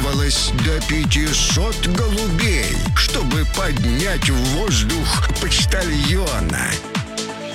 требовалось до 500 голубей, чтобы поднять в воздух почтальона.